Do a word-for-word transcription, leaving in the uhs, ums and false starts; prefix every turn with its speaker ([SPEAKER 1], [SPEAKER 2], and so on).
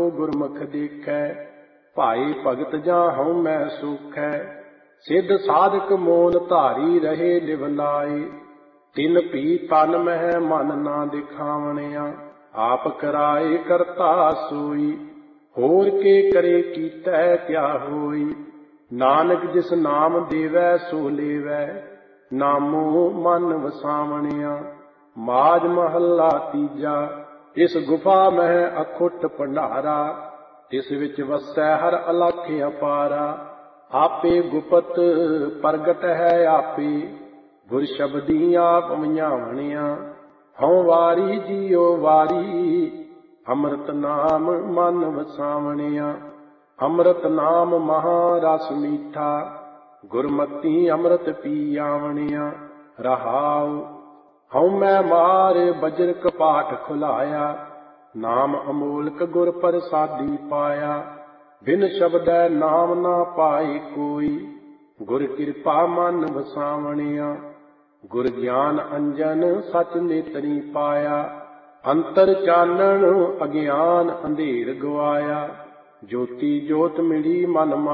[SPEAKER 1] ਗੁਰਮੁਖ ਦੇਖੈ। ਭਾਈ ਭਗਤ ਜਾਂ ਹਉ ਮੈਂ ਸੂਖੈ, ਸਿੱਧ ਸਾਧਕ ਮੋਨ ਧਾਰੀ ਰਹੇ ਲਿਵ ਲਾਏ। ਤਿਨ ਭੀ ਤਨ ਮਹਿ ਮਨ ਨਾ ਦਿਖਾਵਣਿਆ, ਆਪ ਕਰਾਏ ਕਰਤਾ ਸੋਈ। ਹੋਰ ਕੇ ਕਰੇ ਕੀਤੈ ਕਿਆ ਹੋਈ, ਨਾਨਕ ਜਿਸ ਨਾਮ ਦੇਵੈ ਸੋ ਲੇਵੈ। ਨਾਮੋ ਮਨ ਵਸਾਵਣਿਆ। ਮਾਝ ਮਹੱਲਾ ਤੀਜਾ। ਇਸ ਗੁਫਾ ਮਹਿ ਅਖੁੱਟ ਭੰਡਾਰਾ, ਤਿਸ ਵਿੱਚ ਵਸੈ ਹਰ ਅਲਖ ਅਪਾਰਾ। ਆਪੇ ਗੁਪਤ ਪ੍ਰਗਟ ਹੈ ਆਪੇ, ਗੁਰ ਸ਼ਬਦੀ ਆਪ ਮਝਾਵਣਿਆ। ਹਉ ਵਾਰੀ ਜੀਉ ਵਾਰੀ, ਅੰਮ੍ਰਿਤ ਨਾਮ ਮਨ ਵਸਾਵਣਿਆ। ਅੰਮ੍ਰਿਤ ਨਾਮ ਮਹਾ ਰਸ ਮੀਠਾ, ਗੁਰਮਤੀ ਅੰਮ੍ਰਿਤ ਪੀ ਆਵਣਿਆ। ਰਹਾਉ ਹਉ ਮੈਂ ਮਾਰ ਬਜਰ ਕਪਾਟ ਖੁਲਾਇਆ, ਨਾਮ ਅਮੋਲਕ ਗੁਰ ਪ੍ਰਸਾਦੀ ਪਾਇਆ। ਬਿਨ ਸ਼ਬਦੈ ਨਾਮ ਨਾ ਪਾਏ ਕੋਈ, ਗੁਰ ਕਿਰਪਾ ਮਨ ਵਸਾਵਣਿਆ। ਗੁਰ ਗਿਆਨ ਅੰਜਨ ਸਚ ਨੇਤਰੀ ਪਾਇਆ, ਅੰਤਰ ਚਾਨਣ ਅਗਿਆਨ ਅੰਧੇਰ ਗਵਾਇਆ। ਜੋਤੀ ਜੋਤ ਮਿਲੀ ਮਨ